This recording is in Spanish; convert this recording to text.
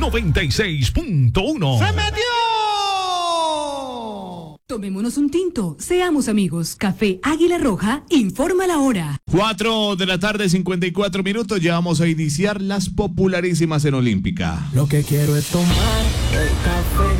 96.1. ¡Se metió! Tomémonos un tinto, seamos amigos. Café Águila Roja informa la hora. 4 de la tarde, 54 minutos. Ya vamos a iniciar las popularísimas en Olímpica. Lo que quiero es tomar el café.